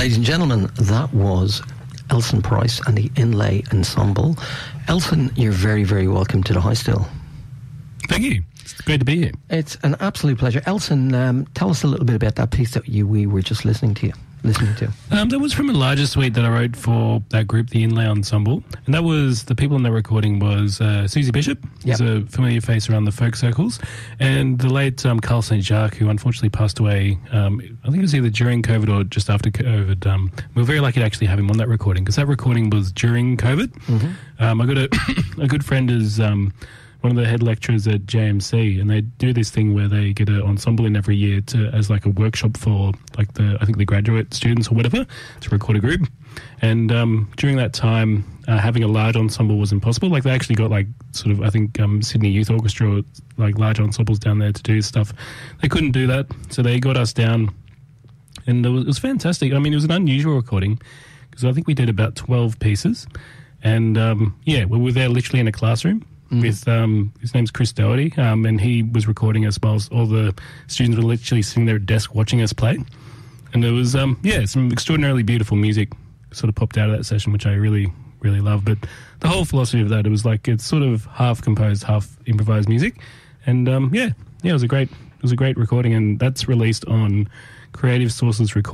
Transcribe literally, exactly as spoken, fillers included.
Ladies and gentlemen, that was Elson Price and the Inlay Ensemble. Elson, you're very, very welcome to the High Still. Thank you. It's great to be here. It's an absolute pleasure. Elson, um, tell us a little bit about that piece that you we were just listening to. You, listening to. Um, that was from a larger suite that I wrote for that group, the Inlay Ensemble, and that was the people in the recording was uh, Susie Bishop, who's Yep. a familiar face around the folk circles, and the late um, Carl Saint Jacques, who unfortunately passed away. Um, I think it was either during COVID or just after COVID. Um, we were very lucky to actually have him on that recording because that recording was during COVID. Mm-hmm. Um, I got a a good friend is. Um, one of the head lecturers at J M C, and they do this thing where they get an ensemble in every year to as like a workshop for like the I think the graduate students or whatever to record a group. And um, during that time, uh, having a large ensemble was impossible. Like they actually got like sort of I think um, Sydney Youth Orchestra, like large ensembles down there to do stuff. They couldn't do that, so they got us down, and it was, it was fantastic. I mean, it was an unusual recording because I think we did about twelve pieces, and um, yeah, we were there literally in a classroom. Mm. With um, his name's Chris Doherty, um, and he was recording us whilst all the students were literally sitting there at a desk watching us play. And there was, um, yeah, some extraordinarily beautiful music sort of popped out of that session, which I really, really love. But the whole philosophy of that, it was like it's sort of half composed, half improvised music, and um, yeah, yeah, it was a great, it was a great recording, and that's released on Creative Sources Recording.